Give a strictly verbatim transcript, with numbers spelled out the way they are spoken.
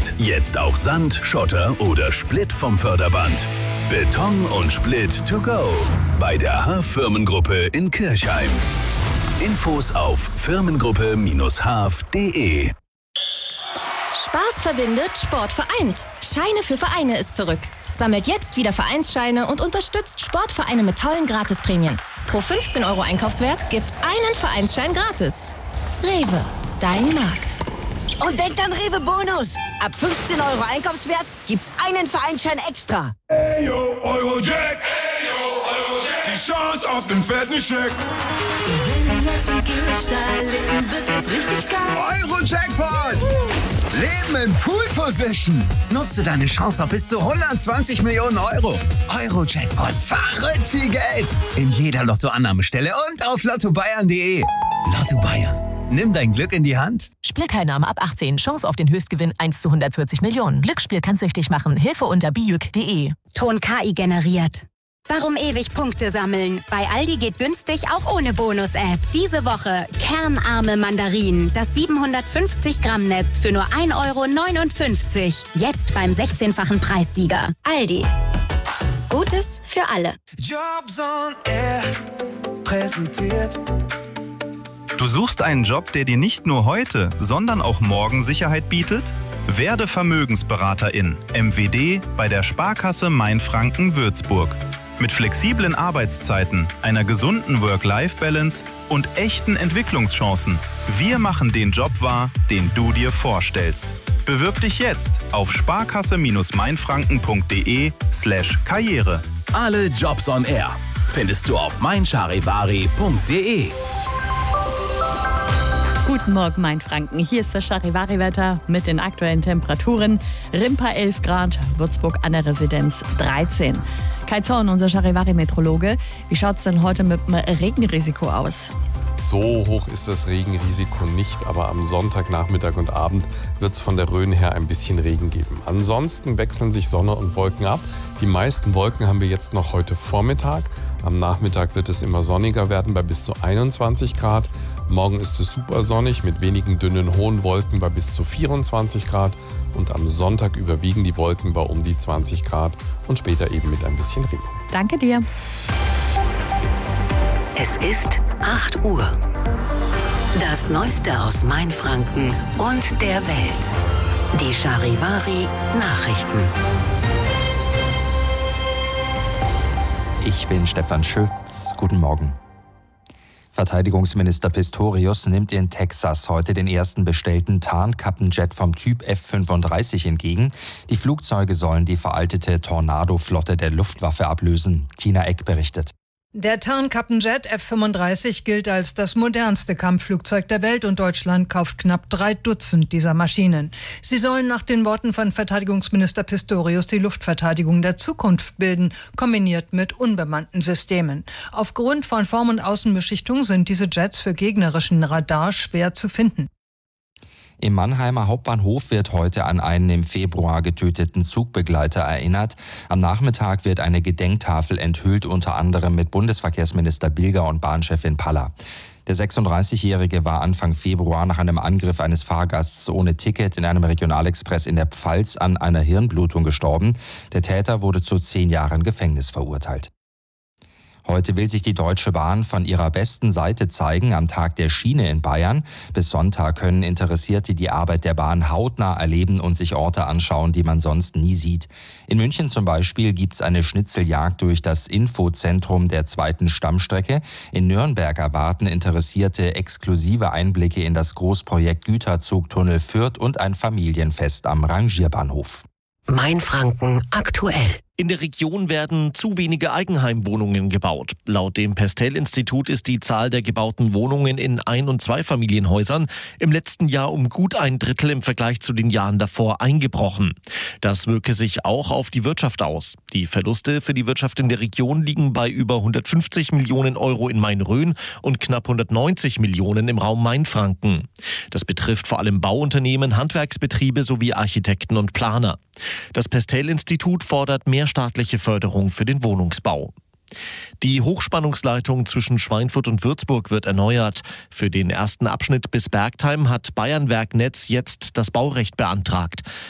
Geld. Jetzt auch Sand, Schotter oder Splitt vom Förderband. Beton und Splitt to go. Bei der Haaf Firmengruppe in Kirchheim. Infos auf firmengruppe Bindestrich haaf punkt de. Spaß verbindet, Sport vereint. Scheine für Vereine ist zurück. Sammelt jetzt wieder Vereinsscheine und unterstützt Sportvereine mit tollen Gratisprämien. Pro fünfzehn Euro Einkaufswert gibt's einen Vereinsschein gratis. Rewe, dein Markt. Und denkt an Rewe Bonus. Ab fünfzehn Euro Einkaufswert gibt's einen Vereinsschein extra. Ey, yo, Eurojack. Ey, yo, Eurojack. Die Chance auf den fetten Scheck. Wenn wir jetzt im Gehstein leben, wird jetzt richtig geil. Eurojackpot. Leben in Pool Position. Nutze deine Chance auf bis zu hundertzwanzig Millionen Euro. Eurojackpot. Verrückt viel Geld. In jeder Lottoannahmestelle und auf lotto bayern punkt de. Lotto Bayern. Nimm dein Glück in die Hand. Spielteilnahme ab achtzehn. Chance auf den Höchstgewinn eins zu hundertvierzig Millionen. Glücksspiel kann süchtig machen. Hilfe unter bijuk punkt de. Ton K I generiert. Warum ewig Punkte sammeln? Bei Aldi geht günstig auch ohne Bonus-App. Diese Woche kernarme Mandarinen. Das siebenhundertfünfzig Gramm Netz für nur ein Euro neunundfünfzig. Jetzt beim sechzehnfachen Preissieger. Aldi. Gutes für alle. Jobs on Air präsentiert. Du suchst einen Job, der dir nicht nur heute, sondern auch morgen Sicherheit bietet? Werde Vermögensberaterin, M W D, bei der Sparkasse Mainfranken-Würzburg. Mit flexiblen Arbeitszeiten, einer gesunden Work-Life-Balance und echten Entwicklungschancen. Wir machen den Job wahr, den du dir vorstellst. Bewirb dich jetzt auf sparkasse-mainfranken.de slash Karriere. Alle Jobs on Air findest du auf meincharivari punkt de. Guten Morgen, Mainfranken. Hier ist das Charivari-Wetter mit den aktuellen Temperaturen. Rimpa elf Grad, Würzburg an der Residenz dreizehn. Kai Zorn, unser Charivari-Meteorologe. Wie schaut es denn heute mit dem Regenrisiko aus? So hoch ist das Regenrisiko nicht, aber am Sonntagnachmittag und Abend wird es von der Rhön her ein bisschen Regen geben. Ansonsten wechseln sich Sonne und Wolken ab. Die meisten Wolken haben wir jetzt noch heute Vormittag. Am Nachmittag wird es immer sonniger werden bei bis zu einundzwanzig Grad. Morgen ist es super sonnig mit wenigen dünnen hohen Wolken bei bis zu vierundzwanzig Grad. Und am Sonntag überwiegen die Wolken bei um die zwanzig Grad und später eben mit ein bisschen Regen. Danke dir. Es ist acht Uhr. Das Neueste aus Mainfranken und der Welt. Die Charivari Nachrichten. Ich bin Stefan Schütz. Guten Morgen. Verteidigungsminister Pistorius nimmt in Texas heute den ersten bestellten Tarnkappenjet vom Typ F fünfunddreißig entgegen. Die Flugzeuge sollen die veraltete Tornado-Flotte der Luftwaffe ablösen. Tina Eck berichtet. Der Tarnkappenjet F fünfunddreißig gilt als das modernste Kampfflugzeug der Welt und Deutschland kauft knapp drei Dutzend dieser Maschinen. Sie sollen nach den Worten von Verteidigungsminister Pistorius die Luftverteidigung der Zukunft bilden, kombiniert mit unbemannten Systemen. Aufgrund von Form- und Außenbeschichtung sind diese Jets für gegnerischen Radar schwer zu finden. Im Mannheimer Hauptbahnhof wird heute an einen im Februar getöteten Zugbegleiter erinnert. Am Nachmittag wird eine Gedenktafel enthüllt, unter anderem mit Bundesverkehrsminister Bilger und Bahnchefin Paller. Der sechsunddreißigjährige war Anfang Februar nach einem Angriff eines Fahrgasts ohne Ticket in einem Regionalexpress in der Pfalz an einer Hirnblutung gestorben. Der Täter wurde zu zehn Jahren Gefängnis verurteilt. Heute will sich die Deutsche Bahn von ihrer besten Seite zeigen am Tag der Schiene in Bayern. Bis Sonntag können Interessierte die Arbeit der Bahn hautnah erleben und sich Orte anschauen, die man sonst nie sieht. In München zum Beispiel gibt's eine Schnitzeljagd durch das Infozentrum der zweiten Stammstrecke. In Nürnberg erwarten Interessierte exklusive Einblicke in das Großprojekt Güterzugtunnel Fürth und ein Familienfest am Rangierbahnhof. Mainfranken aktuell. In der Region werden zu wenige Eigenheimwohnungen gebaut. Laut dem Pestel-Institut ist die Zahl der gebauten Wohnungen in Ein- und Zweifamilienhäusern im letzten Jahr um gut ein Drittel im Vergleich zu den Jahren davor eingebrochen. Das wirke sich auch auf die Wirtschaft aus. Die Verluste für die Wirtschaft in der Region liegen bei über hundertfünfzig Millionen Euro in Main-Rhön und knapp hundertneunzig Millionen im Raum Mainfranken. Das betrifft vor allem Bauunternehmen, Handwerksbetriebe sowie Architekten und Planer. Das Pestel-Institut fordert mehr staatliche Förderung für den Wohnungsbau. Die Hochspannungsleitung zwischen Schweinfurt und Würzburg wird erneuert. Für den ersten Abschnitt bis Bergtheim hat Bayernwerk Netz jetzt das Baurecht beantragt.